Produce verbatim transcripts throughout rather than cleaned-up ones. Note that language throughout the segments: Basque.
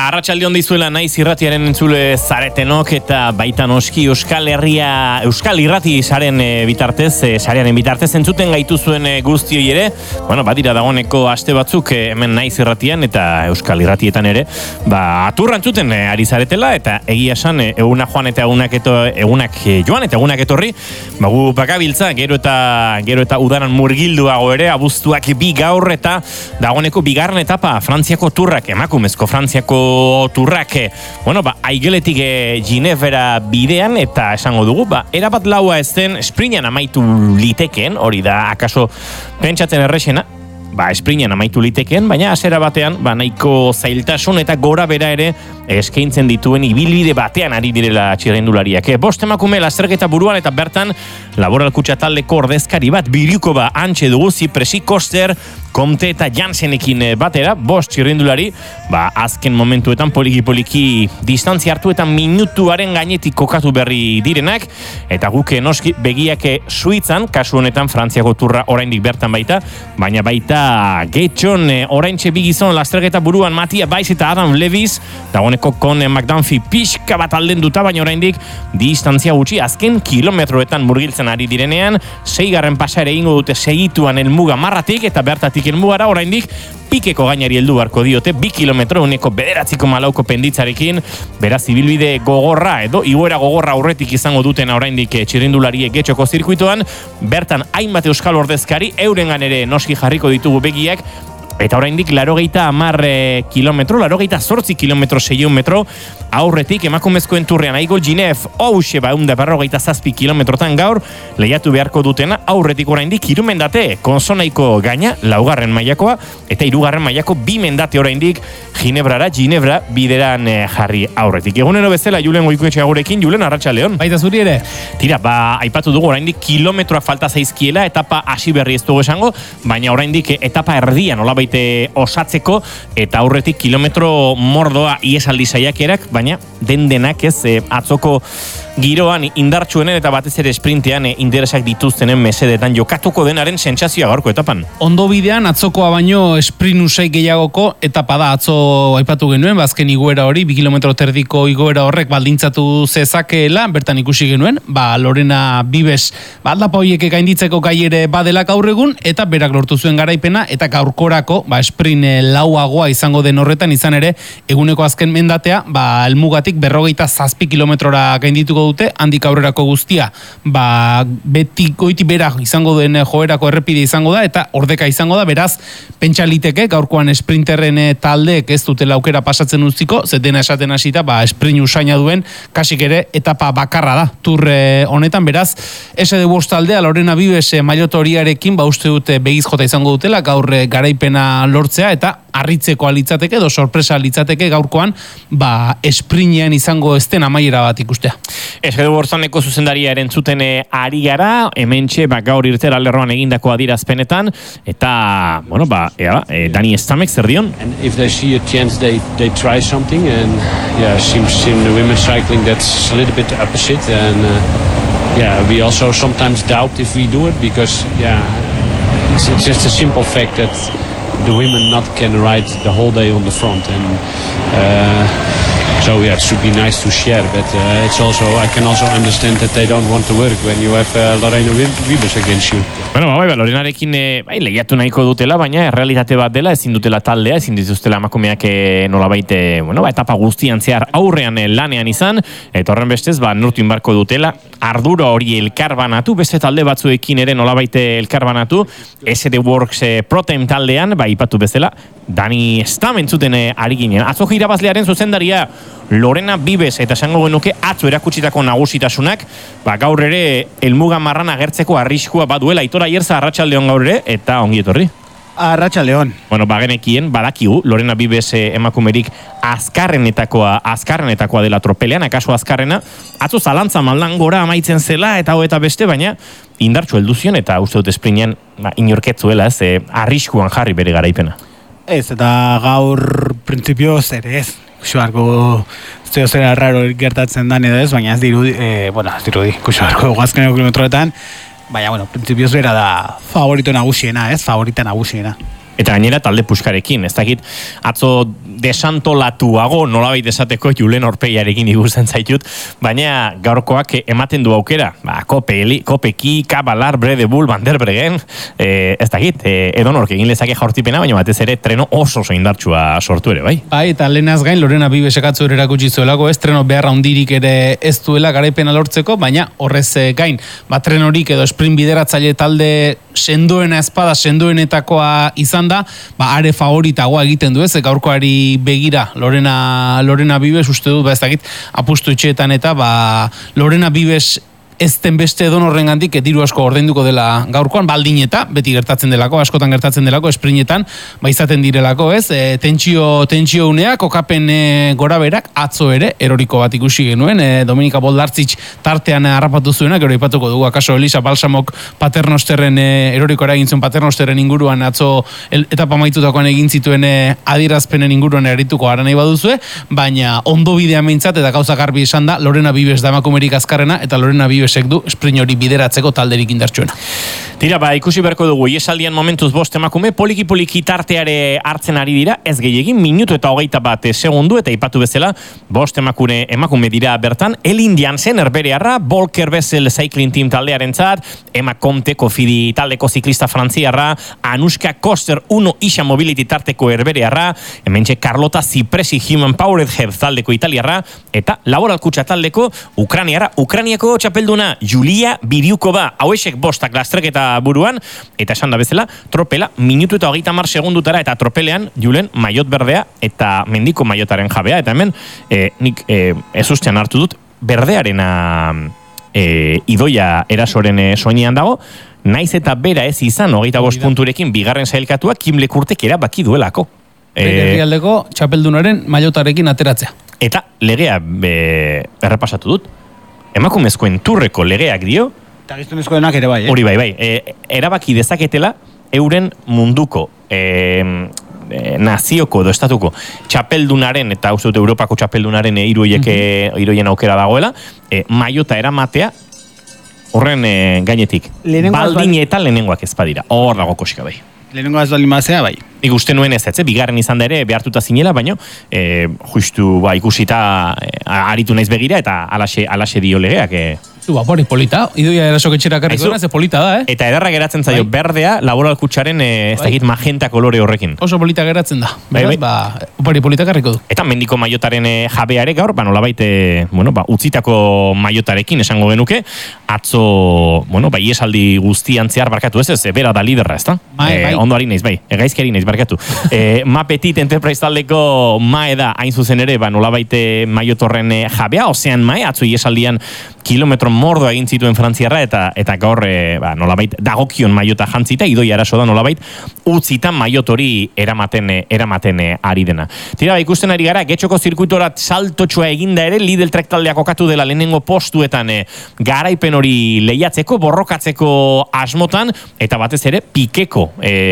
arratsalde on dizuela naiz irratiaren entzule zaretenok eta baita noski Euskal Herria, Euskal Irrati saren e, bitartez, e, sarearen bitartez entzuten gaituzuen e, guztioi ere, bueno, badira dagoeneko aste batzuk e, hemen naiz irratian eta Euskal Irratietan ere, ba, aturra entzuten e, ari zaretela eta egia esan e, eguna joan eta egunak, eto, egunak e, joan eta egunak etorri, ba, gu bakabiltza, gero eta, gero eta udaran murgilduago ere, abuztuak bi gaur eta dagoeneko bigarren etapa, Frantziako turrak, emakumezko Frantziako turrak, bueno, ba, aigeletik e, Ginevra bidean, eta esango dugu, ba, erabat laua ez den sprintan amaitu liteken, hori da, akaso pentsatzen errexena, ba, sprintan amaitu liteken, baina hasiera batean, ba, nahiko zailtasun eta gora bera ere eskaintzen dituen ibilbide batean ari direla txirrindulariak. Bost emakume lasterketa buruan eta bertan Laboral Kutxa taldeko ordezkari bat Biruko ba antxe dugu, Zipresi, Koster, Komte eta Jansenekin batera, bost txirrindulari, ba, azken momentuetan poliki-poliki distantzia hartu eta minutuaren gainetik kokatu berri direnak, eta guke noski begiak Suitzan, kasu honetan Frantziako turra oraindik bertan baita, baina baita Getxon, oraintxe bigizon lasterketa buruan Matia Baiz eta Adam Lewis, dagoeneko kon McDunphy pixka bat alden duta, baina oraindik distantzia gutxi azken kilometroetan murgiltzen ari direnean, seigarren pasa ere ingo dute segituan helmuga marratik eta bertatik helmugara oraindik pikeko gainari heldu beharko diote, bi kilometro uneko bederatziko malauko penditzarekin, beraz ibilbide gogorra edo igoera gogorra aurretik izango duten oraindik txirrindulariek Getxoko zirkuitoan, bertan hainbat euskal ordezkari, eurengan ere noski jarriko ditugu begiak, eta oraindik larogeita hamar e, kilometro, larogeita zortzi kilometro, seiehun metro, aurretik emakumezkoen turrean aigo Ginef, hause ba, eunda berrogeita zazpi kilometrotan gaur, lehiatu beharko dutena, aurretik oraindik hiru mendate, konsonaiko gaina, laugarren mailakoa, eta hirugarren mailako bi mendate oraindik, Ginebrara, Ginebra, bideran e, jarri aurretik. Egunero bezala, Julen Goikoetxea gurekin, Julen, arratsaldeon. Baita zuri ere. Tira, ba, aipatu dugu oraindik kilometroa falta zaizkiela, etapa hasi berri ez dugu esango, baina oraindik etapa erdian, olabait osatzeko, eta aurretik kilometro mordoa iesaldi saiakerak, baina den denak ez e, atzoko giroan indartsuenen eta batez ere sprintean e, interesak dituztenen mesedetan jokatuko denaren sentsazioa gaurko etapan. Ondo bidean atzokoa baino sprint usai gehiagoko etapa da, atzo aipatu genuen, bazken igoera hori, bi kilometro terdiko igoera horrek baldintzatu zezakeela, bertan ikusi genuen, ba Lorena Bibes, ba aldapa horiek gainditzeko gai ere badela gaur egun, eta berak lortu zuen garaipena, eta gaurkorako, ba sprint lauagoa izango den horretan, izan ere, eguneko azken mendatea, ba helmugatik berrogeita zazpi kilometrora gaindituko dute, handik aurrerako guztia, ba beti goiti bera izango den joerako errepide izango da, eta ordeka izango da, beraz, pentsa liteke, gaurkoan sprinterren taldeek ez dutela aukera pasatzen utziko, zetena esaten hasita, ba sprint usaina duen, kasik ere, etapa bakarra da, turre honetan, beraz, ese de bost taldea, Lorena Bibes maillot horiarekin, ba uste dute begiz jota izango dutela, gaur garaipena lortzea, eta harritzeko alitzateke edo sorpresa alitzateke gaurkoan, ba sprintean izango ezten amaiera bat ikustea. Esker Borzaneko zuzendaria erentzuten ari gara, hementxe ba, gaur irtera lerroan egindako adierazpenetan, eta, bueno, ba, ea, e, Dani Stamek zer dion? And if they see a chance, they, they try something, and yeah, seems in the women's cycling that's a little bit opposite, and uh, yeah, we also sometimes doubt if we do it, because yeah, it's, it's just a simple fact that the women not can ride the whole day on the front, and uh, so yeah, it should be nice to share, but uh, it's also, I can also understand that they don't want to work when you have uh, Lorena Bibes against you. Bueno, bai, bai, Lorenarekin e, bai, lehiatu nahiko dutela, baina errealitate bat dela, ezin dutela taldea, ezin dituztela emakumeak e, nolabait, e, bueno, ba, etapa guztian zehar aurrean e, lanean izan, eta horren bestez, ba, nortin barko dutela, ardura hori elkarbanatu, beste talde batzuekin ere nolabait elkarbanatu, S D Works e, Protein taldean, ba, ipatu bezala, Dani Stamen zuten e, ari ginen. Atzo irabazlearen zuzendaria Lorena Bibes, eta esango genuke atzo erakutsitako nagusitasunak, ba, gaur ere helmuga marran agertzeko arriskua baduela. Aitor Ayerza, arratsaldeon gaur ere, eta ongi etorri. Arratsaldeon. Bueno, bagenekien, badakigu, Lorena Bibes emakumerik azkarrenetakoa, azkarrenetakoa dela tropelean, akaso azkarrena, atzo zalantza maldan gora amaitzen zela, eta ho eta beste, baina indartsu heldu zion, eta uste dut esprinean ba, inorketzuela, ez, e, arriskuan jarri bere garaipena. Ez, eta gaur printzipioz ere ez. Kusuarko zeo zera raro gertatzen dan edo ez, baina ez dirudi, e, bueno, ez dirudi, kusuarko guazkeneko kilometroetan, baina, bueno, printzipioz bera da favorito nagusiena, ez, favorita nagusiena. Eta gainera talde puskarekin, ez dakit atzo desantolatuago nolabait esateko Julen Orpeiarekin ikusten zaitut, baina gaurkoak ematen du aukera. Ba, Kope, Kopeki, Kabalar, Brede Bull, Van der Breggen, eh, ez dakit, eh, edonork egin lezake jaurtipena, baina batez ere treno oso oso indartsua sortu ere, bai? Bai, eta lehenaz gain Lorena Bibes ekatzu ere erakutsi zuelako, ez treno beharra hundirik ere ez duela garaipena lortzeko, baina horrez gain, ba trenorik edo sprint bideratzaile talde sendoena espada, sendoenetakoa izan da, ba are favoritagoa egiten du ez, gaurkoari begira Lorena Lorena Bibes uste dut, ba ez dakit, apustu etxeetan eta ba Lorena Bibes ez den beste edonorrengandik diru asko ordainduko dela gaurkoan, baldin eta beti gertatzen delako, askotan gertatzen delako, esprinetan, ba izaten direlako, ez? E, tentsio, tentsio uneak, kokapen e, goraberak, atzo ere, eroriko bat ikusi genuen, e, Dominika Boldartzitz tartean harrapatu zuenak, gero ipatuko dugu, akaso Elisa Balsamok Paternosterren, e, eroriko eragin zuen Paternosterren inguruan, atzo el, etapa maitutakoan egin zituen e, adierazpenen inguruan erituko ara nahi baduzue, baina ondo bidean meintzat, eta gauza garbi esan da, Lorena Bibes da emakumerik azkarrena, eta Lorena Bibes du sprint hori bideratzeko talderik indartsuena. Tira, ba, ikusi berko dugu, iesaldian momentuz bost emakume, poliki-poliki tarteare hartzen ari dira, ez gehiagin, minutu eta hogeita bat segundu, eta ipatu bezala, bost emakume, emakume dira bertan, El Indiansen erberearra, Volker Bessel Cycling Team taldearen zat, Emma Comte Kofidi taldeko ziklista frantziarra, Anuska Koster Uno Isha Mobility tarteko erberearra, hementxe Carlota Cipresi Human Powered Health taldeko italiarra, eta Laboral Kutxa taldeko Ukraniara, Ukraniako txapelduna Julia Biriukova, hauesek bostak lasterketa buruan, eta esan da bezala, tropela minutu eta hogeita mar segundutara, eta tropelean Julen maiot berdea eta mendiko maiotaren jabea, eta hemen eh, nik eh, ez ustean hartu dut, berdearena eh, idoia erasoren eh, soinean dago, naiz eta bera ez izan, hogeita bost punturekin bigarren sailkatua, Kim Lekurtek erabaki duelako. Bere herrialdeko txapeldunaren maiotarekin ateratzea. Eta legea be, errepasatu dut, emakumezkoen turreko legeak dio, eta gizonezkoenak ere bai, eh? Hori bai, bai, e, erabaki dezaketela euren munduko e, e, nazioko edo estatuko txapeldunaren, eta uste dut Europako txapeldunaren e, iruiek, mm-hmm. iruien aukera dagoela, e, maiota eramatea horren e, gainetik. Baldin eta lehenengoak ez badira, hor dago koska bai. Lehenengo ez baldin bazea, bai. Nik uste nuen ez, etze, bigarren izan da ere behartuta zinela, baino, e, justu ba, ikusita e, aritu naiz begira, eta alaxe, alaxe dio legeak. E. Ba, hori polita, idoia erasok etxera karriko dena, ze polita da, eh? Eta ederra geratzen zaio, bai. Berdea, Laboral Kutxaren, e, ez dakit magenta kolore horrekin. Oso polita geratzen da, bai, bai. Ba, hori polita karriko du. Eta mendiko maiotaren e, jabeare gaur, ba, nolabait, e, bueno, ba, utzitako maiotarekin esango genuke, atzo, bueno, ba, iesaldi guztian zehar barkatu ez ez, e, bera da liderra, ez da? Bai, bai. E, ondo ari naiz, bai, egaizkeri naiz barkatu. e, Ma Petit Enterprise taldeko mae da, hain zuzen ere, ba, nolabait maiotorren e, jabea, ozean mae, atzo iesaldian kilometro mordo egin zituen frantziarra, eta eta gaur e, ba, nolabait dagokion maiota jantzita, idoia eraso da nolabait utzita maiot hori eramaten, eramaten ari dena. Tira, ba, ikusten ari gara, getxoko zirkuitorat saltotxoa eginda ere, Lidl Trek taldea kokatu dela lehenengo postuetan e, garaipen hori lehiatzeko, borrokatzeko asmotan, eta batez ere pikeko,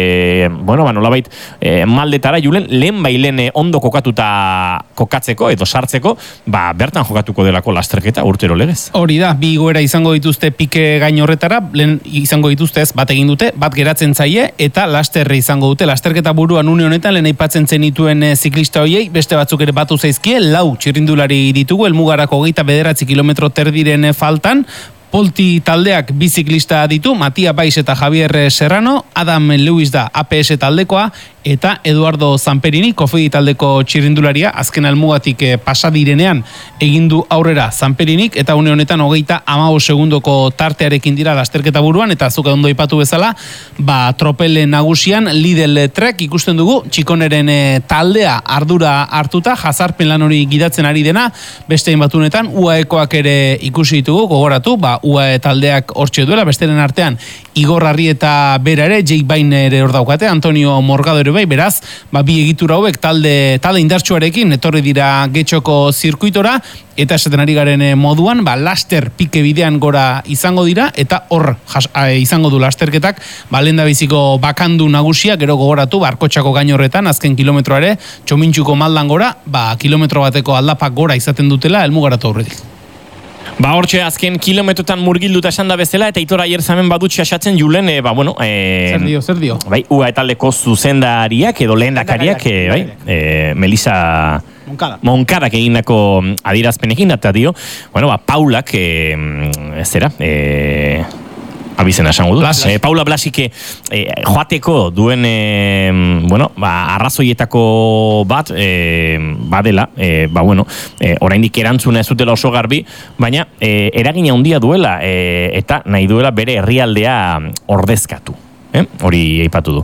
e, bueno, ba, nolabait e, maldetara julen, lehen bailen ondo kokatuta kokatzeko, edo sartzeko, ba, bertan jokatuko delako lasterketa urtero legez. Hori da, bi igoera izango dituzte pike gain horretara, lehen izango dituzte ez, bat egin dute, bat geratzen zaie, eta lasterre izango dute. Lasterketa buruan une honetan, lehen aipatzen zenituen e, ziklista hoiei, beste batzuk ere batu zaizkie, lau txirrindulari ditugu, elmugarako hogeita bederatzi kilometro terdiren faltan, Polti taldeak bi ziklista ditu, Matia Baiz eta Javier Serrano, Adam Lewis da A P S taldekoa, eta Eduardo Zamperini, Kofidi taldeko txirrindularia, azken almugatik pasadirenean egindu aurrera Zamperinik, eta une honetan hogeita hamabost segundoko tartearekin dira lasterketa buruan, eta zuka ondo ipatu bezala, ba, tropele nagusian Lidl Trek ikusten dugu, txikoneren taldea ardura hartuta, jazarpen lan hori gidatzen ari dena, beste batunetan, U A Ekoak ere ikusi ditugu, gogoratu, ba, U A E taldeak hortxe duela, besteren artean Igor Arrieta bera ere, Jake Bain ere hor daukate, Antonio Morgado ere bai, beraz, ba, bi egitura hauek talde, talde indartsuarekin etorri dira getxoko zirkuitora, eta esaten ari garen moduan, ba, laster pike bidean gora izango dira, eta hor jas, a, izango du lasterketak, ba, lendabiziko bakandu nagusia, gero gogoratu, barkotxako gain horretan, azken kilometroare, txomintxuko maldan gora, ba, kilometro bateko aldapak gora izaten dutela, helmugaratu aurretik. Ba, hortxe, azken kilometrotan murgilduta esan da bezala, eta Aitor Ayerzamen badut xaxatzen Julen, e, ba, bueno... E, zer dio, zer dio? Bai, U A E taldeko zuzendariak, edo lehendakariak, e, bai, e, Melissa... Moncada. Moncadak egindako adierazpenekin, eta dio, bueno, ba, Paulak, e, zera, e, abizena esango du. Blasik. E, Paula Blasik e, joateko duen, e, bueno, ba, arrazoietako bat, e, badela, e, ba, bueno, e, oraindik erantzuna ez dutela oso garbi, baina e, eragina handia duela, e, eta nahi duela bere herrialdea ordezkatu. Eh? Hori aipatu du.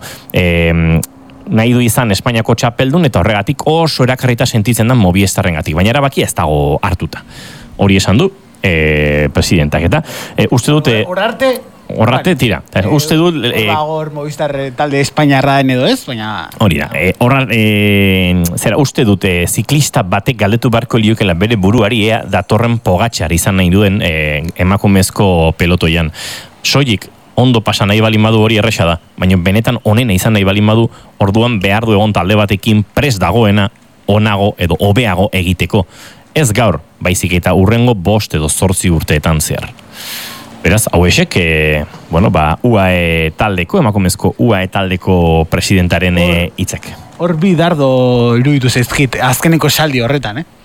E, nahi du izan Espainiako txapeldun, eta horregatik oso erakarrita sentitzen da Movistarrengatik, baina erabakia ez dago hartuta. Hori esan du, e, presidentak, eta e, uste dute... Horarte... Horrate, tira. Eh, uste dut... Eh, Hor Movistar talde Espainiarra den edo ez, baina... Hori da. Eh, horra, eh, zera, uste dute ziklista batek galdetu barko liokela bere buruari ea datorren Pogačar izan nahi duen eh, emakumezko pelotoian. Soilik, ondo pasa nahi balin badu hori erresa da, baina benetan onena izan nahi balin badu, orduan behar du egon talde batekin pres dagoena, onago edo hobeago egiteko. Ez gaur, baizik eta urrengo bost edo zortzi urteetan zehar. Beraz, hau esek, e, bueno, ba, U A E taldeko, emakumezko U A E taldeko presidentaren hitzak. Hor bi dardo iruditu zaizkit, azkeneko saldi horretan, eh?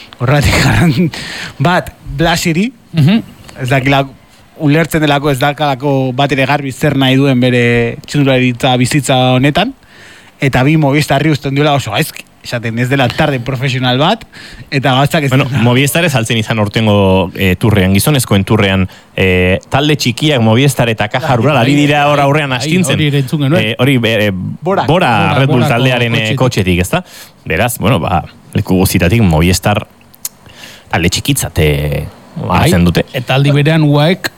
Horretik bat, Blasiri, uh-huh. ez dakila, ulertzen delako ez dakalako bat ere garbi zer nahi duen bere txundularitza bizitza honetan, eta bi Movistarri usten duela oso gaizki. Esaten ez dela tarde profesional bat, eta gauzak ez... Bueno, Movistar ez altzen izan ortengo e, turrean, gizonezkoen turrean, e, talde txikiak Movistar eta Caja Rural, ari dira hor aurrean astintzen. Hori erentzun genuen. E, hori, e, Bora, Bora Red Bull taldearen e, kotxetik, ezta? Beraz, bueno, ba, leku guztitatik Movistar talde txikitzate hartzen dute. Eta aldi berean uaek,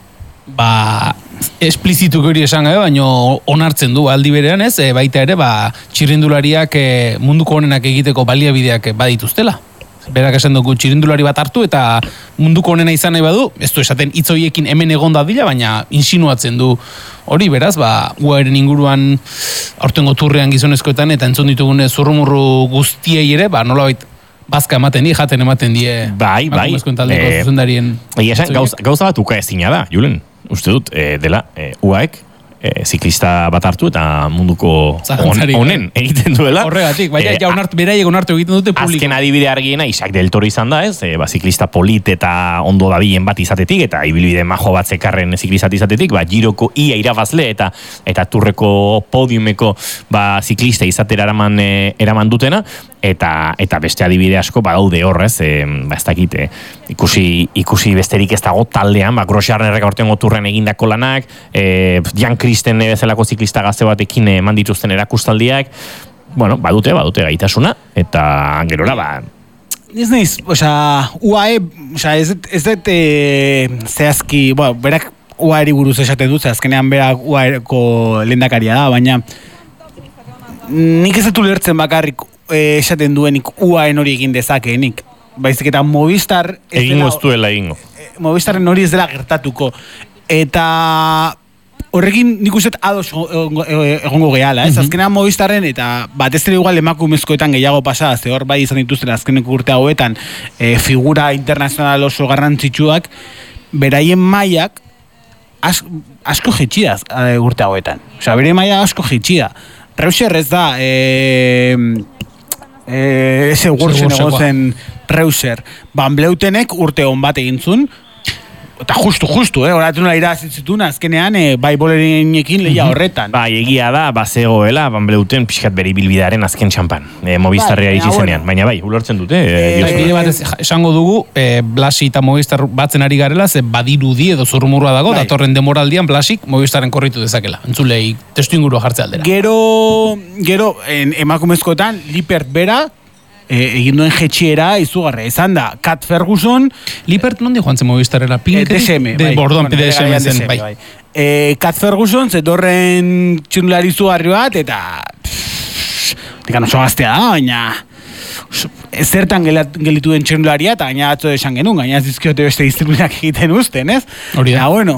ba... esplizituk hori esan gabe, baina onartzen du aldi berean ez, e, baita ere, ba, txirrindulariak e, munduko honenak egiteko baliabideak badituztela. Berak esan dugu txirrindulari bat hartu eta munduko honena izan nahi badu, ez du esaten hitz horiekin hemen egon dadila, baina insinuatzen du hori, beraz, ba, U A E-ren inguruan aurtengo turrean gizonezkoetan eta entzun ditugune zurrumurru guztiei ere, ba, nolabait bazka ematen die, jaten ematen die bai, bai. emakumezkoen taldeko e, zuzendarien. Esan, gauza, gauza bat uka ezina da, Julen. Uste dut, e, dela, e, U A E-ek e, ziklista bat hartu eta munduko on, onen egiten duela. Horregatik, baina e, ja onartu, beraiek onartu egiten dute publiko. Azken adibide argiena Isaac Del Toro izan da, ez? E, ba, ziklista polit eta ondo dabilen bat izatetik, eta ibilbide majo bat zekarren ziklistat izatetik, ba, giroko ia irabazle eta eta turreko podiumeko ba, ziklista izatera eraman, e, eraman dutena, eta eta beste adibide asko badaude horrez, e, ba, ez dakit, e, ikusi, ikusi besterik ez dago taldean, ba, Grosjeanerrek aurtengo turren egindako lanak, e, Jan Kristen bezalako ziklista gazte batekin eman dituzten erakustaldiak, bueno, badute, badute gaitasuna, eta gerora, ba... Ez nahiz, osea, U A E, osea, ez ez dut e, zehazki, bueno, berak U A E-ri buruz esaten dut, azkenean berak U A E-ko lehendakaria da, baina nik ez dut ulertzen bakarrik e, esaten duenik U A E hori egin dezakeenik. Baizik eta Movistar... Egingo ez duela egingo. Movistarren hori ez dela gertatuko. Eta horrekin nik uste ados egongo gehala, ez? Azkenean Movistarren eta batez ere igual emakumezkoetan gehiago pasada, ze hor bai izan dituzten azkeneko urte hauetan e, figura internazional oso garrantzitsuak, beraien mailak as, asko jetxida e, urte hauetan. Osea, bere maila asko jetxida. Reuser ez da, e, e, eze gurtzen egon zen Reuser. Van Bleutenek urte hon bat egin zuen, eta justu, justu, eh? Horatu nola irazitzitun, azkenean, eh, bai bolerinekin lehia horretan. Bai, egia da, bazegoela, Van Bleuten pixkat bere ibilbidearen azken txampan. E, Movistarrea izi zenean, baina bai, ulertzen dute. E, e, e, batez, esango dugu, e, Blasi eta Movistar batzen ari garela, ze badirudi edo zurrumurua dago, bai. Datorren demoraldian Blasik Movistarren korritu dezakela. Entzulei, testu ingurua jartzea aldera. Gero, gero, en, emakumezkoetan, Lippert bera, E, egin duen jetxiera izugarra izan da. Kat Ferguson... Lippert nondi joan zen Movistarrera? E, D S M, bai. Bordoan, bueno, D S M zen, bai. bai. E, Kat Ferguson zetorren txundulari izugarri bat, eta... Dikan oso gaztea da, baina... Zertan gelitu den txundularia, eta gaina atzo esan genuen, gaina ez dizkiote beste disziplinak egiten uzten, ez? Hori da. Eta, bueno...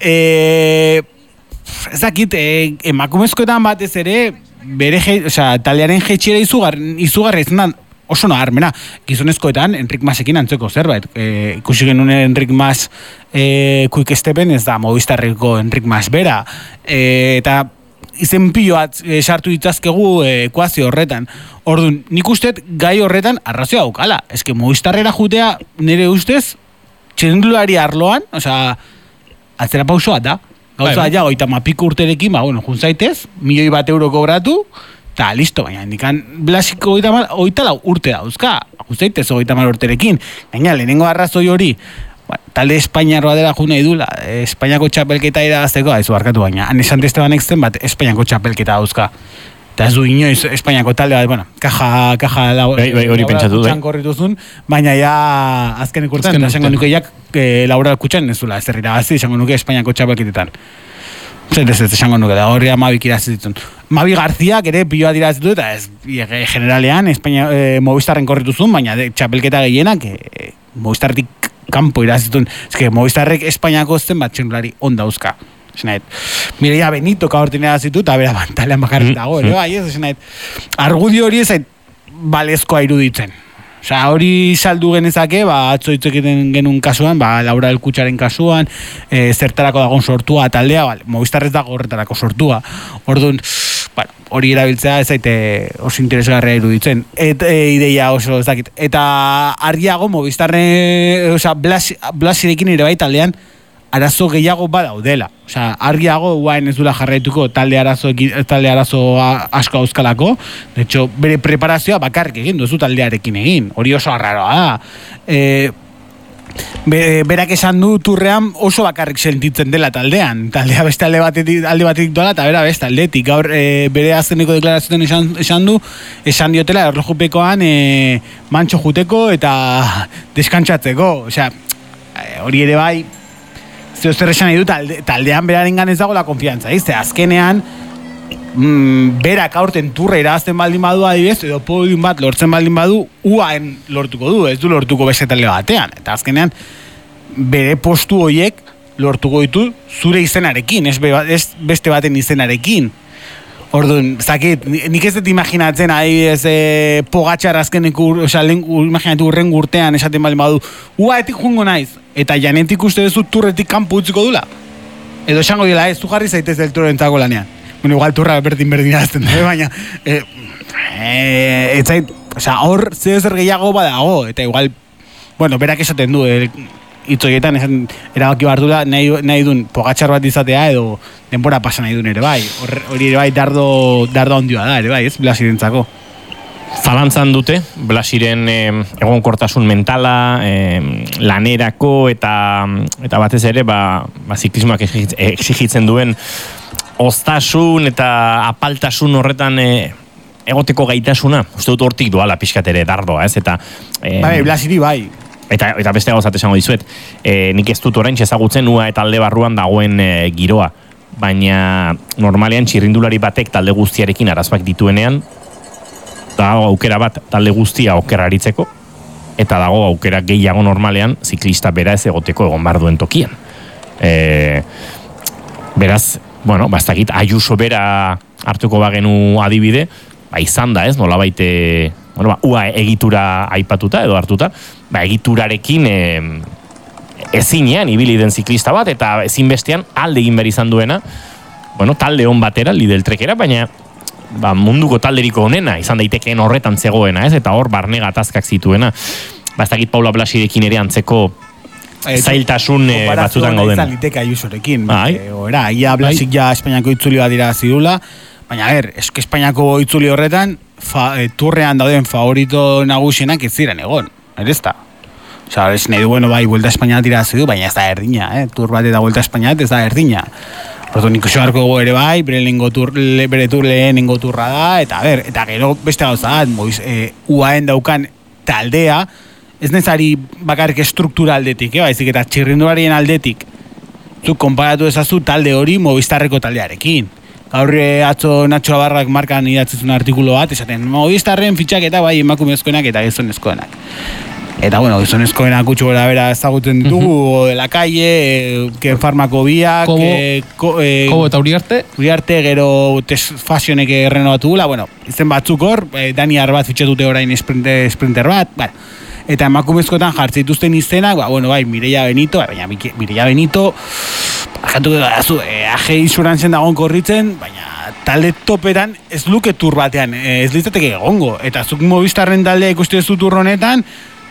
E, ez dakit, e, emakumezkoetan batez ere... bere, o sea, taldearen jetxiera izugarri izugarri izan da, oso nabarmena. Gizonezkoetan, Enrik Masekin antzeko zerbait. E, ikusi genuen Enrik Mas e, Quick Stepen ez da Movistarreko Enrik Mas bera. E, eta izen piloat e, sartu ditzazkegu e, ekuazio horretan. Orduan, nik usteet gai horretan arrazioa daukala. Ez que Movistarrera jutea nire ustez txirrindulari arloan, osea, atzera pausoa da. Gauza ja, oita mapik urterekin, ba, bueno, juntzaitez, milioi bat euro kobratu, eta listo, baina indikan Blasiko oita, oita lau urte dauzka, juntzaitez oita mal urterekin. Gaina, lehenengo arrazoi hori, ba, talde Espainiarroa dela juna idula, Espainiako txapelketa irabazteko, ez barkatu baina, han esan Esteban Exten bat Espainiako txapelketa dauzka. Eta ez du inoiz Espainiako talde bat, bueno, kaja, kaja lau, bai, bai, hori pentsatu du, korrituzun, baina ja azken ikurtan, eta esango nuke jak e, Laura Kutxan ez dula, ez derrira bazi, esango nuke Espainiako txapelketetan. Zer ez ez esango nuke, da horria Mabi irazitzen. Mabi Garziak ere piloa dirazitu, eta ez e, generalean Espainia, e, Movistarren korrituzun, baina de, txapelketa gehienak e, Movistartik kanpo irazitzen. Ez que Movistarrek Espainiako zen bat txendulari ondauzka. Esenaet, Mireia Benito kaortinera zitu, eta bera bantalean bakarrik dago, ere bai, ez, esenaet, argudio hori ez balezkoa iruditzen. Osea, hori saldu genezake, ba, atzo hitzekiten genuen kasuan, ba, Laura Elkutxaren kasuan, e, zertarako dagoen sortua taldea, bale, Movistarrez dago horretarako sortua. Orduan, bueno, hori erabiltzea ez zaite oso interesgarria iruditzen. Et, e, ideia oso ez dakit. Eta argiago Movistarre, osea, Blas, Blasirekin ere bai taldean, arazo gehiago badaudela. Osea, argiago guain ez dula jarraituko talde arazo, talde arazo asko auskalako. De hecho, bere preparazioa bakarrik egin, duzu taldearekin egin. Hori oso arraroa da. E, be, berak esan du turrean oso bakarrik sentitzen dela taldean. Taldea beste alde batetik, alde batetik doala, eta bera beste aldetik. Gaur, e, bere azkeneko deklarazioen esan, esan du, esan diotela erlojupekoan e, mantxo juteko eta deskantzatzeko. Osea, hori ere bai, zeo zer esan nahi du, talde, taldean beraren ganez dago la konfiantza, izte, azkenean mm, berak aurten turra irazten baldin badu adibidez, edo podium bat lortzen baldin badu, uaen lortuko du, ez du lortuko beste talde batean, eta azkenean bere postu horiek lortuko ditu zure izenarekin, ez, be, ez beste baten izenarekin. Orduan, zakit, nik ez dut imaginatzen adibidez e, Pogačar azkeneko, osea, imaginatu urren urtean esaten baldin badu, uaetik jungo naiz, eta janetik uste duzu turretik kanpo utziko dula. Edo esango dila, ez, zu jarri zaitez del turrentzako lanean. Bueno, igual turra berdin berdin azten da, baina, e, e, ez zait, osea, hor zer zer gehiago badago, eta igual, bueno, berak esaten du, e, hitzoietan esan erabaki behar dula nahi, nahi duen Pogačar bat izatea edo denbora pasa nahi duen ere bai. Hori ere bai dardo, dardo ondioa da ere bai, ez, Blasirentzako. Zalantzan dute, Blasiren eh, egonkortasun mentala, eh, lanerako eta eta batez ere, ba, ba ziklismoak exigitzen duen oztasun eta apaltasun horretan eh, egoteko gaitasuna. Uste dut hortik doala pixkat ere dardoa, ez? Eta eh, bai, Blasiri bai. Eta, eta beste gauzat esango dizuet, e, nik ez dut orain ezagutzen ua eta alde barruan dagoen e, giroa. Baina normalean txirrindulari batek talde guztiarekin arazbak dituenean, dago aukera bat talde guztia okerraritzeko, eta dago aukera gehiago normalean ziklista bera ez egoteko egon behar duen tokian. E, beraz, bueno, bastakit, Ayuso bera hartuko bagenu adibide, ba izan da ez, nola baite, bueno, ba, ua egitura aipatuta edo hartuta, ba, egiturarekin e, ezinean ibili den ziklista bat, eta ezinbestean alde egin behar izan duena, bueno, talde hon batera, Lidl Trekera, baina ba, munduko talderiko honena, izan daitekeen horretan zegoena, ez, eta hor barne gatazkak zituena. Ba, ez dakit Paula Blasirekin ere antzeko zailtasun e, batzutan gauden. Komparazoa liteka Ayusorekin, bai, ora, ia Blasik ja Espainiako itzuli bat dira zidula, baina, a ber, eske Espainiako itzuli horretan, fa, e, turrean dauden favorito nagusienak ez ziren egon. Ez da. Osa, ez nahi du, bueno, bai, Vuelta a España tira zidu, baina ez da erdina, eh? Tur bat eta Vuelta a España ez da erdina. Orduan nik oso harko ere bai, bere lehenengo tur, le, bere tur lehenengo turra da, eta ber, eta gero beste gauza da, moiz, e, uaen daukan taldea, ez nezari bakarrik struktura aldetik, eh? Baizik eta txirrindularien aldetik, zu konparatu ezazu talde hori Movistarreko taldearekin. Gaur atzo Nacho Abarrak markan idatzezun artikulo bat, esaten Movistarren fitxaketa bai emakumezkoenak eta gizonezkoenak. Eta, bueno, gizonezkoena gutxi gora bera ezagutzen ditugu, uh-huh. De la calle, que farmako biak, Kobo, eh, ko, eh, Kobo eta Uriarte. Uriarte, gero Test Fashionek renovatu gula, bueno, izen batzuk hor, eh, Dani Arbat fitxetute orain sprinter, sprinter bat, bueno, eta emakumezkoetan jartzen dituzten izenak, ba, bueno, bai, Mireia Benito, baina Mireia Benito, barkatu da, eh, A G Insurantzen dagoen korritzen, baina talde topetan ez luke tur batean, eh, ez litzateke egongo, eta zuk Movistarren taldea ikuste duzu tur honetan,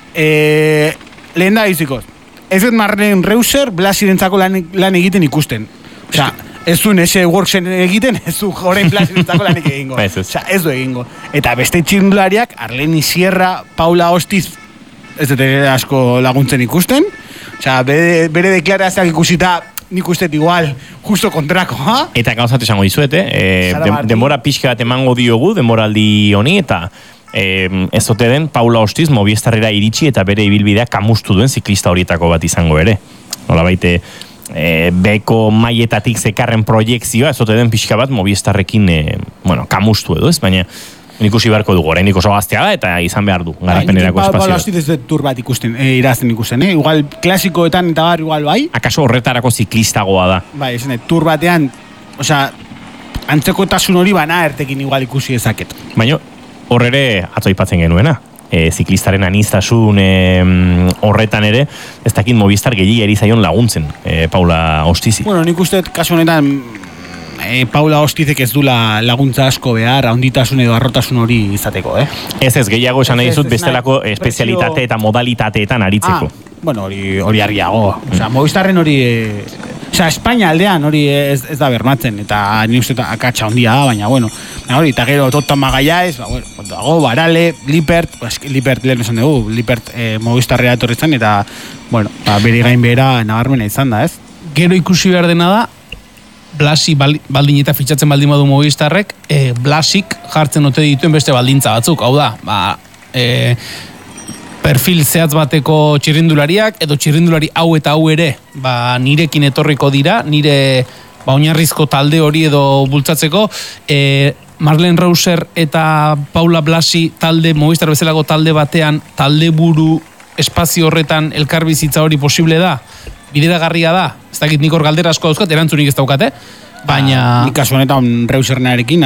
eh, lehen da izikoz, ez dut Marlen Reuser Blasirentzako lan, lan egiten ikusten, osea, ez du nese worksen egiten, ez du orain Blasirentzako lanik egingo, osea, ez du egingo, eta beste txirrindulariak, Arleni Sierra, Paula Ostiz, ez dute asko laguntzen ikusten, osea, bere, bere deklarazioak ikusita, nik usteet igual, justo kontrako, ha? Eta gauzat esango dizuete, eh, de, denbora pixka bat emango diogu, denboraldi honi, eta eh, ez ote den Paula Ostiz Movistarrera iritsi eta bere ibilbidea kamustu duen ziklista horietako bat izango ere. Nola baite, eh, beko maietatik zekarren proiekzioa, ez ote den pixka bat Movistarrekin, eh, bueno, kamustu edo ez, baina ikusi beharko dugu, oraindik oso gaztea da eta izan behar du garapenerako espazioa. Paula Ostiz ez dut tur bat ikusten, e, irazten ikusten, eh? Igual klasikoetan eta bar igual bai. Akaso horretarako ziklistagoa da. Bai, esan, tur batean, osea, antzekotasun hori bana ertekin igual ikusi ezaket. Baina hor ere atzo aipatzen genuena. E, ziklistaren aniztasun e, horretan ere, ez dakit Movistar gehiageri zaion laguntzen, e, Paula Ostizi. Bueno, nik uste kasu honetan e, Paula Ostizek ez dula laguntza asko behar, handitasun edo arrotasun hori izateko, eh? Ez ez, gehiago esan nahi dizut bestelako espezialitate eta modalitateetan aritzeko. Ah, bueno, hori hori argiago. Osea, Movistarren hori, e, osea, Espainia aldean hori ez, ez da bermatzen, eta ni uste akatsa handia da, baina, bueno, hori, eta gero Tota Magallanes, ba, bueno, dago, Barale, Lippert, pues, Lippert lehen esan dugu, Lippert e, Movistarrera etorretzen, eta, bueno, ba, bere gain behera nabarmena izan da, ez? Gero ikusi behar dena da, Blasi baldin eta fitxatzen baldin badu Movistarrek, e, Blasik jartzen ote dituen beste baldintza batzuk, hau da, ba, e, perfil zehatz bateko txirrindulariak, edo txirrindulari hau eta hau ere, ba, nirekin etorriko dira, nire ba, oinarrizko talde hori edo bultzatzeko, e, Marlen Reuser eta Paula Blasi talde, Movistar bezalako talde batean, talde buru espazio horretan elkarbizitza hori posible da, bideragarria da, ez dakit nik hor galdera asko dauzkat, erantzunik ez daukate, baina... Ba, nik kasu honetan Reusernarekin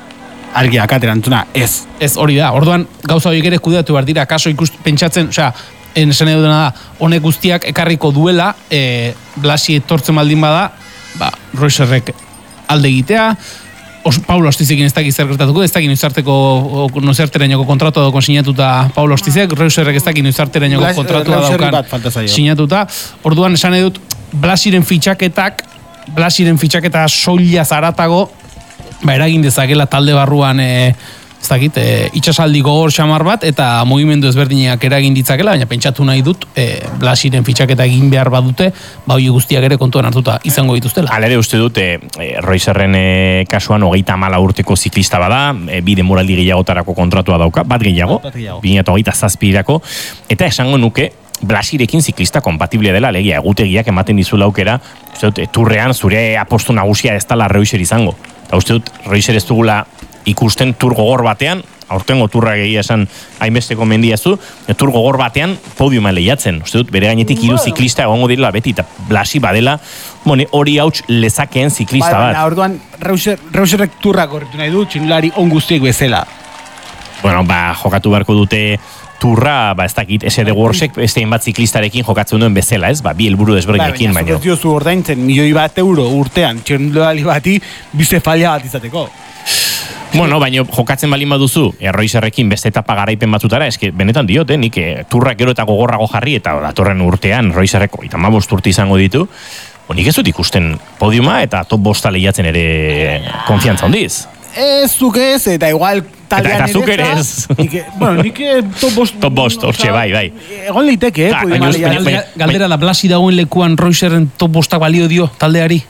argiakat erantzuna, ez. Ez hori da, orduan gauza horiek ere kudeatu behar dira, kaso ikust pentsatzen, osea, esan edo dena da, honek guztiak ekarriko duela, e, Blasi etortzen baldin bada, ba, Reuserrek alde egitea, Os, Paula Ostizekin ez dakit zer gertatuko, ez dakit noizarteko noizarterainoko kontratua daukan sinatuta Paula Ostizek, Reuserrek ez dakit noizarterainoko kontratua daukan sinatuta. Orduan esan edut, Blasiren fitxaketak, Blasiren fitxaketa soila zaratago, ba, eragin dezakela talde barruan e, ez dakit, e, itxasaldi gogor xamar bat, eta mugimendu ezberdinak eragin ditzakela, baina pentsatu nahi dut, e, Blasiren fitxaketa egin behar badute, ba, hori guztiak ere kontuan hartuta izango dituztela. Halere uste dut, e, Reuserren e, kasuan hogeita hamala urteko ziklista bada, e, bi denboraldi gehiagotarako kontratua dauka, bat gehiago, bi mila hogeita zazpirako, eta esango nuke, Blasirekin ziklista kompatible dela, legia egutegiak ematen dizula aukera, uste dut, turrean zure apostu nagusia ez dela Reuser izango. Eta uste dut, Reuser ez dugula ikusten tur gogor batean, aurtengo turra gehiago esan hainbesteko mendiazu, tur gogor batean podiuma lehiatzen. Uste dut, bere gainetik hiru ziklista egongo direla beti, eta Blasi badela, hori hauts lezakeen ziklista bat. Baina, orduan, Reuser, Reuserrek turra korritu nahi du, txindulari on guztiek bezala. Bueno, ba, jokatu beharko dute turra, ba, ez dakit, S D Worksek beste bat ziklistarekin jokatzen duen bezala, ez? Ba, bi helburu desberdinekin, baina. Baina, zuk ordaintzen milioi bat euro urtean, txindulari bati, bize falla bat izateko. Bueno, baina jokatzen balin baduzu, Reuserrekin beste etapa garaipen batzutara, eske benetan diote, nik turrak gero eta gogorrago jarri, eta datorren urtean Reuserreko eta hamabost urte izango ditu, nik ez dut ikusten podiuma eta top bosta lehiatzen ere konfiantza hondiz. Ez zuk ez, eta igual taldean eta zuk ere ez. Bueno, nik top bost... Top bost, hortxe, bai, bai. Egon leiteke, eh? Galdera da, Blasi dagoen lekuan Reuserren top bostak balio dio taldeari.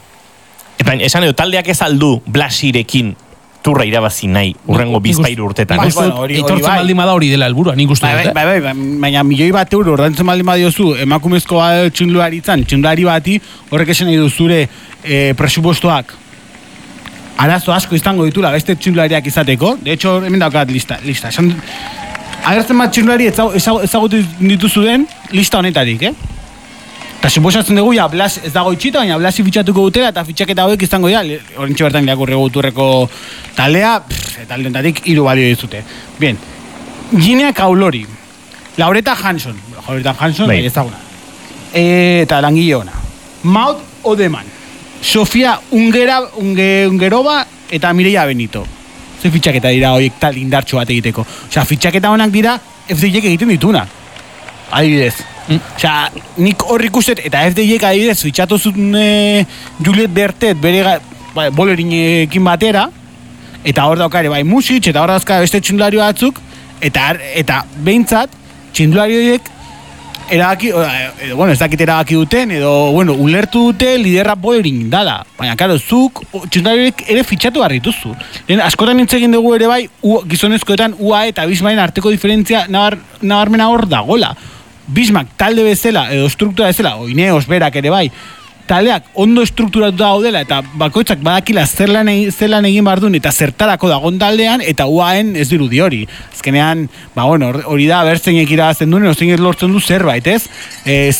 Eta esan edo, taldeak ez aldu Blasirekin turra irabazi nahi urrengo bizpairu urtetan. Itortzen baldin bada hori dela helburua, nik uste dut. Bai, bai, baina milioi bat euro ordaintzen baldin badiozu emakumezko txindulari izan, txindulari bati horrek esan nahi du zure presupuestoak arazo asko izango ditula beste txindulariak izateko. De hecho, hemen daukat lista. lista. Esan, agertzen bat txirulari ezagutu dituzu den lista honetarik, eh? Eta suposatzen dugu, ja, Blas ez dago itxita, baina Blasi fitxatuko dutela, eta fitxaketa hauek izango dira, horrentxe bertan irakurri guturreko taldea, taldentatik hiru balio dizute. Bien, Ginea Kaulori, Laureta Hanson, Laureta Hanson, ez daguna, e, eta langile ona, Maud Odeman, Sofia Ungera, Unge, Ungerova, eta Mireia Benito. Ze fitxaketa dira horiek tal indartxo bat egiteko. Osea, fitxaketa honak dira F D J egiten dituna. Adibidez. Mm. Osea, nik hor ikustet, eta F D J adibidez, fitxatu zuten e, Juliet Bertet bere ba, bolerinekin batera, eta hor daukare bai Music, eta hor dauzka beste txindulario batzuk, eta, eta behintzat, txindulario horiek erabaki, edo, bueno, ez dakit erabaki duten, edo, bueno, ulertu dute liderra bolering dala. Baina, karo, zuk txindulariek ere fitxatu barrituzu. Lehen, askotan nintzegin dugu ere bai, u, gizonezkoetan U A E eta Bismarren arteko diferentzia nabar, nabarmena hor dagola. Bismarck talde bezala, edo struktura bezala, Oineos berak ere bai, taldeak ondo strukturatu daudela eta bakoitzak badakila zer lan egin, zer lan egin behar duen eta zertarako dagon taldean eta U A En ez dirudi hori. Azkenean, ba bueno, hori da bertzeinek irabazten duen, ozeinek lortzen du zerbait, ez? Ez